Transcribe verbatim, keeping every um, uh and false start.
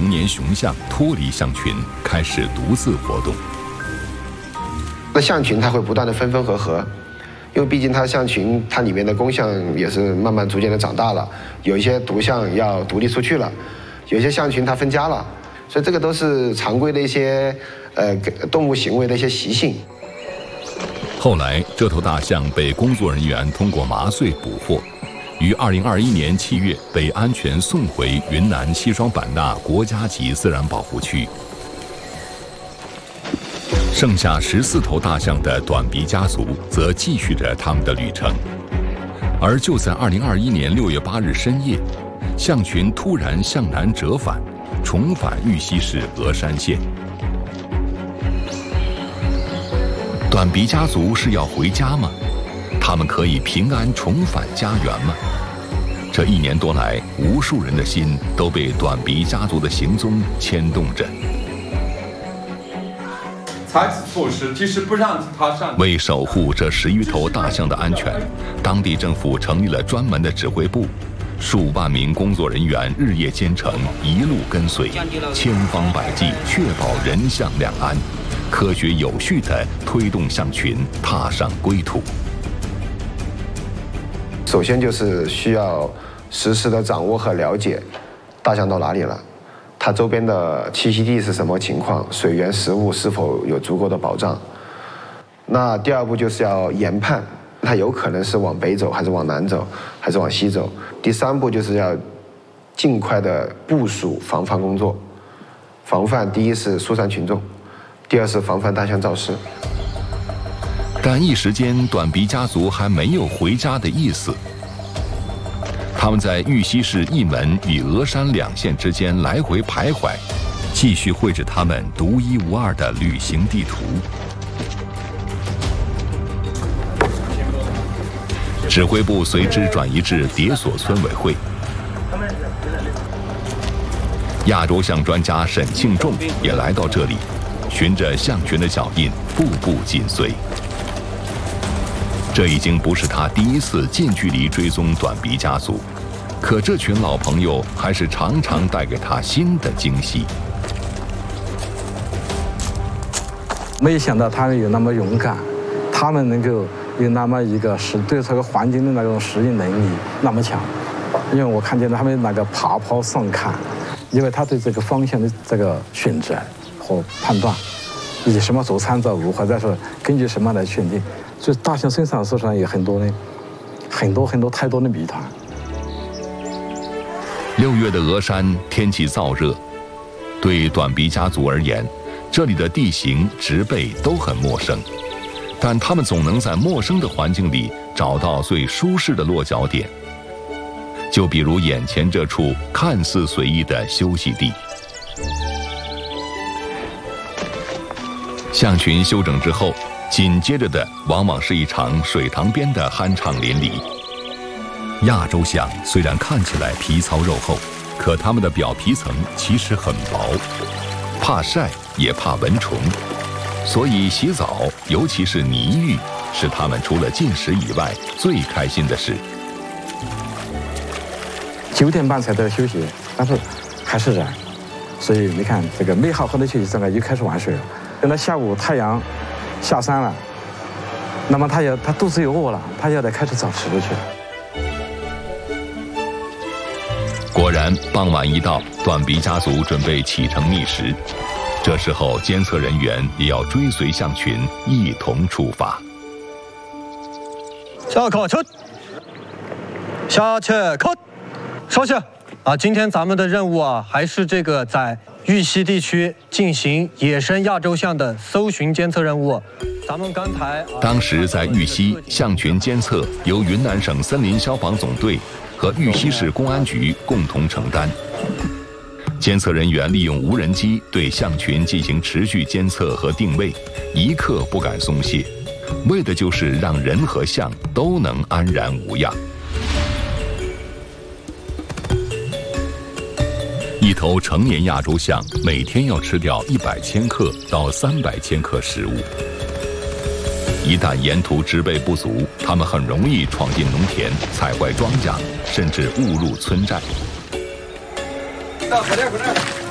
成年雄象脱离象群，开始独自活动。 那象群它会不断的分分合合，因为毕竟它象群它里面的公象也是慢慢逐渐的长大了，有一些独象要独立出去了，有些象群它分家了，所以这个都是常规的一些呃动物行为的一些习性。 后来，这头大象被工作人员通过麻醉捕获，于二零二一年七月被安全送回云南西双版纳国家级自然保护区。剩下十四头大象的短鼻家族则继续着他们的旅程，而就在二零二一年六月八日深夜，象群突然向南折返，重返玉溪市峨山县。短鼻家族是要回家吗？他们可以平安重返家园吗？这一年多来，无数人的心都被短鼻家族的行踪牵动着。 采取措施，即使不让它上。 为守护这十余头大象的安全，当地政府成立了专门的指挥部，数万名工作人员日夜兼程，一路跟随，千方百计确保人象两安，科学有序地推动象群踏上归途。 首先就是需要实时的掌握和了解大象到哪里了，它周边的栖息地是什么情况，水源食物是否有足够的保障。那第二步就是要研判它有可能是往北走还是往南走还是往西走。第三步就是要尽快的部署防范工作，防范第一是疏散群众，第二是防范大象肇事。 但一时间，短鼻家族还没有回家的意思。他们在玉溪市义门与峨山两县之间来回徘徊，继续绘制他们独一无二的旅行地图。指挥部随之转移至迭所村委会。亚洲象专家沈庆仲也来到这里，循着象群的脚印，步步紧随。这已经不是他第一次近距离追踪短鼻家族，可这群老朋友还是常常带给他新的惊喜。 没想到他们有那么勇敢，他们能够有那么一个适对这个环境的那种适应能力那么强。因为我看见他们那个爬坡上看，因为他对这个方向的这个选择和判断，以什么做参照物，或者说根据什么来确定。所以大象身上实际上有很多的、很多很多太多的谜团。 六月的峨山天气燥热，对短鼻家族而言，这里的地形、植被都很陌生，但他们总能在陌生的环境里找到最舒适的落脚点。就比如眼前这处看似随意的休息地。象群休整之后，紧接着的往往是一场水塘边的酣畅淋漓。亚洲象虽然看起来皮糙肉厚，可它们的表皮层其实很薄，怕晒也怕蚊虫，所以洗澡，尤其是泥浴，是它们除了进食以外最开心的事。 九点半才到休息，但是还是热，所以你看这个没好好的休息之后又开始玩水了。等到下午太阳下山了，那么他也他肚子又饿了，他也得开始找食物去了。 果然，傍晚一到，短鼻家族准备启程觅食。这时候，监测人员也要追随象群一同出发。 下课出，下切课，稍息啊！今天咱们的任务啊，还是这个在玉溪地区进行野生亚洲象的搜寻监测任务。咱们刚才、啊、 当时在玉溪象群监测由云南省森林消防总队和玉溪市公安局共同承担。监测人员利用无人机对象群进行持续监测和定位，一刻不敢松懈，为的就是让人和象都能安然无恙。一头成年亚洲象每天要吃掉一百千克到三百千克食物。一旦沿途植被不足，它们很容易闯进农田，踩坏庄稼，甚至误入村寨。 到口袋口袋。